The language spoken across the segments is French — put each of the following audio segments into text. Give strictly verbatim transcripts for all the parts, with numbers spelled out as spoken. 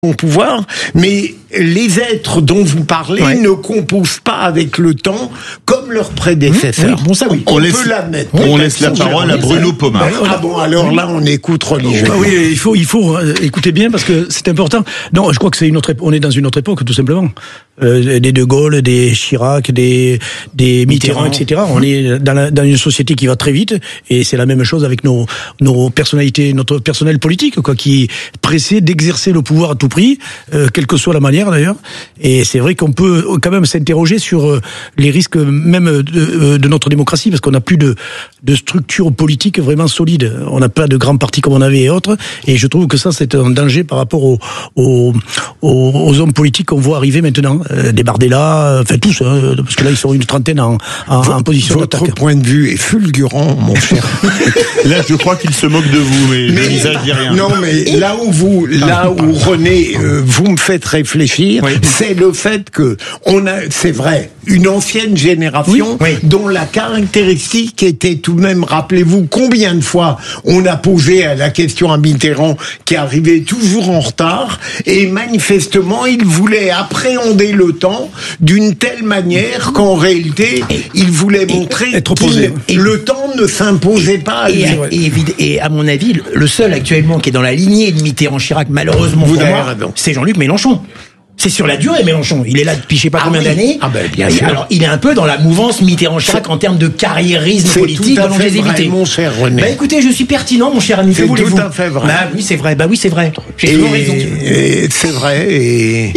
au pouvoir, mais les êtres dont vous parlez ouais. ne composent pas avec le temps comme leurs prédécesseurs. Oui, bon, ça, oui. On, on peut laisse, l'admettre. On laisse la parole à Bruno Pomar. Ah bon, alors là, on écoute religieux. Ah oui, il faut, il faut écouter bien parce que c'est important. Non, je crois que c'est une autre, on est dans une autre époque, tout simplement. Euh, des De Gaulle, des Chirac, des, des Mitterrand, Mitterrand, et cetera. On est dans, la, dans une société qui va très vite, et c'est la même chose avec nos, nos personnalités, notre personnel politique, quoi, qui est pressé d'exercer le pouvoir à tout prix, euh, quelle que soit la manière d'ailleurs. Et c'est vrai qu'on peut quand même s'interroger sur euh, les risques même de, de notre démocratie, parce qu'on n'a plus de, de structure politique vraiment solide. On n'a pas de grands partis comme on avait et autres. Et je trouve que ça, c'est un danger par rapport aux, aux, aux, aux hommes politiques qu'on voit arriver maintenant. Euh, des Bardella, enfin tous, hein, parce que là ils sont une trentaine en, en, en position d'attaque. Votre point de vue est fulgurant, mon cher. Là, je crois qu'il se moque de vous, mais, mais je ne dis rien. Non, mais là où vous, là où René, euh, vous me faites réfléchir, oui. c'est le fait que on a, c'est vrai, une ancienne génération oui. Oui. dont la caractéristique était tout de même, rappelez-vous combien de fois on a posé à la question à Mitterrand qui arrivait toujours en retard, et manifestement il voulait appréhender le temps d'une telle manière qu'en réalité il voulait montrer être opposé. que le temps ne s'imposait pas à lui. Et, et, et, et à mon avis, le seul actuellement qui est dans la lignée de Mitterrand-Chirac, malheureusement vous pour moi, c'est Jean-Luc Mélenchon. C'est sur la durée, Mélenchon. Il est là depuis je sais pas ah combien oui. d'années. Ah ben, bien et sûr. Alors, il est un peu dans la mouvance Mitterrand-Chirac en termes de carriérisme c'est politique, de longévité. Mon cher René. Bah écoutez, je suis pertinent, mon cher ami. C'est tout à fait vrai. Bah oui, c'est vrai. Bah oui, c'est vrai. J'ai toujours raison. Et c'est vrai. Et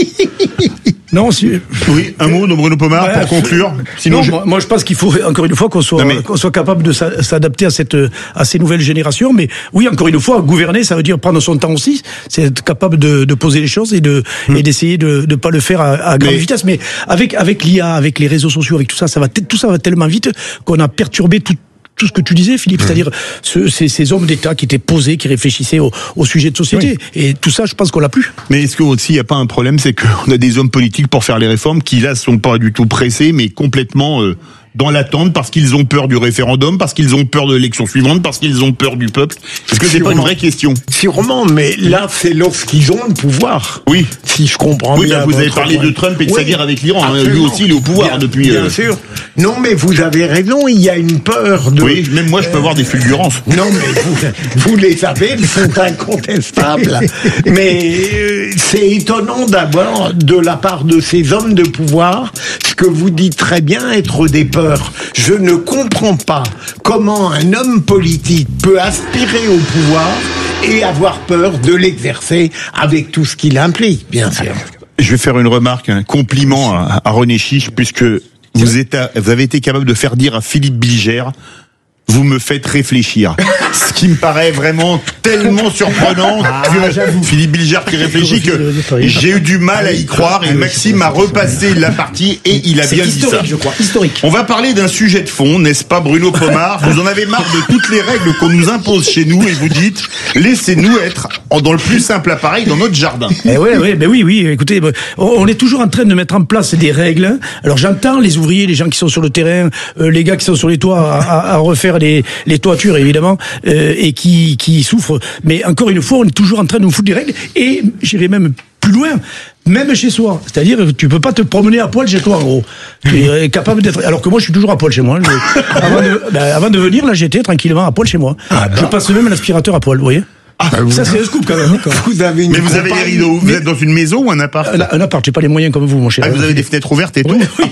non, si... oui, un mot de Bruno Pomar ouais, pour conclure. Sinon, non, je... moi, moi, je pense qu'il faut encore une fois qu'on soit, mais... qu'on soit capable de s'adapter à cette, à ces nouvelles générations. Mais oui, encore une fois, gouverner, ça veut dire prendre son temps aussi. C'est être capable de, de poser les choses et de, hum. et d'essayer de, de pas le faire à, à grande mais... vitesse. Mais avec, avec l'I A, avec les réseaux sociaux, avec tout ça, ça va, tout ça va tellement vite qu'on a perturbé tout. Tout ce que tu disais, Philippe, mmh. c'est-à-dire ce, ces, ces hommes d'État qui étaient posés, qui réfléchissaient au, au sujet de société. Oui. Et tout ça, je pense qu'on l'a plus. Mais est-ce que aussi il n'y a pas un problème, c'est qu'on a des hommes politiques pour faire les réformes qui là sont pas du tout pressés, mais complètement euh, dans l'attente parce qu'ils ont peur du référendum, parce qu'ils ont peur de l'élection suivante, parce qu'ils ont peur du peuple. Est-ce que c'est pas une vraie question? Sûrement, mais là c'est lorsqu'ils ont le pouvoir. Oui, si je comprends oui, bien. Vous avez parlé point. de Trump et de oui. sa guerre avec l'Iran. Hein. Lui aussi, il est au pouvoir bien, depuis. Bien euh... sûr. Non, mais vous avez raison. Il y a une peur de. Oui, même moi, je peux euh... avoir des fulgurances. Non, mais vous, vous les avez, elles sont incontestables. Mais euh, c'est étonnant d'abord de la part de ces hommes de pouvoir, ce que vous dites très bien, être des peurs. Je ne comprends pas comment un homme politique peut aspirer au pouvoir et avoir peur de l'exercer avec tout ce qu'il implique, bien sûr. Je vais faire une remarque, un compliment à, à René Chiche, puisque vous, êtes à, vous avez été capable de faire dire à Philippe Bilger: vous me faites réfléchir. Ce qui me paraît vraiment tellement surprenant ah, que Philippe Bilger qui réfléchit que j'ai eu du mal à y croire, et Maxime a repassé la partie et il a bien dit ça. Je crois, historique. On va parler d'un sujet de fond, n'est-ce pas Bruno Pomar? Vous en avez marre de toutes les règles qu'on nous impose chez nous et vous dites laissez-nous être dans le plus simple appareil dans notre jardin. Eh ouais, ouais, ben oui, oui, écoutez, on est toujours en train de mettre en place des règles. Alors j'entends les ouvriers, les gens qui sont sur le terrain, euh, les gars qui sont sur les toits à, à, à refaire les, les toitures évidemment, euh, et qui, qui souffrent. Mais encore une fois, on est toujours en train de nous foutre des règles, et j'irai même plus loin. Même chez soi, c'est-à-dire tu peux pas te promener à poil chez toi en gros. Tu es capable d'être. Alors que moi je suis toujours à poil chez moi. Je... avant, de... ben, avant de venir là, j'étais tranquillement à poil chez moi. Ah bah. Je passe même l'aspirateur à poil, vous voyez. Ah, ça c'est un scoop quand même. Vous avez une mais vous avez les rideaux. Vous mais... êtes dans une maison ou un appart? Un, un appart. J'ai pas les moyens comme vous, mon cher. Ah, vous avez des fenêtres ouvertes et tout. Oui.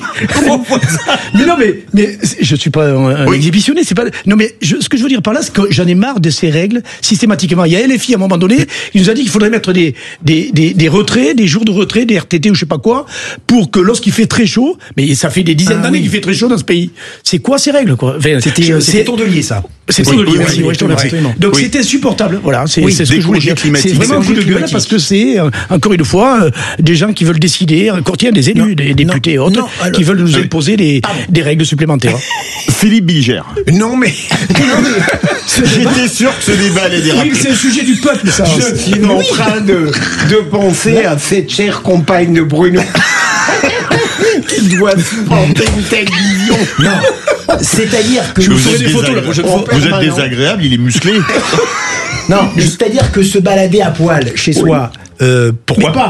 mais non, mais mais je suis pas un, un oui. exhibitionniste. C'est pas. Non, mais je, ce que je veux dire par là, c'est que j'en ai marre de ces règles systématiquement. Il y a L F I à un moment donné, il nous a dit qu'il faudrait mettre des des des, des retraits, des jours de retrait, des R T T ou je sais pas quoi, pour que lorsqu'il fait très chaud, mais ça fait des dizaines ah, d'années oui. qu'il fait très chaud dans ce pays. C'est quoi ces règles quoi? Enfin, C'était je, c'était Tondelier ça. C'est oui, Tondelier. Oui, merci. oui, Oui, je te remercie. Donc oui. c'est insupportable. Voilà. C'est oui, c'est ce que je voulais dire. C'est vraiment un coup de gueule parce que c'est euh, encore une fois euh, des gens qui veulent décider, encore tiens des élus, non, des députés non, et autres, non, alors, qui veulent nous oui. imposer des, des règles supplémentaires. Philippe Bilger. Non mais, non, mais j'étais sûr que ce débat allait déraper. Oui, c'est le sujet du peuple, ça. Je suis oui. en train de, de penser oui. à cette chère compagne de Bruno qui doit supporter une telle vision. Non, c'est-à-dire que je vous, des photos, la prochaine fois. Vous êtes désagréable, il est musclé. Non, c'est-à-dire que se balader à poil chez oui. soi, euh, pourquoi oui. pas?